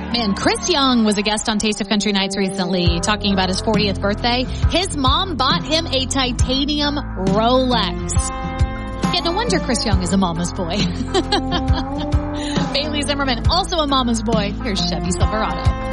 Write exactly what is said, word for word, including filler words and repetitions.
Man, Chris Young was a guest on Taste of Country Nights recently talking about his fortieth birthday. His mom bought him a titanium Rolex. Yeah, no wonder Chris Young is a mama's boy. Bailey Zimmerman, also a mama's boy. Here's Chevy Silverado.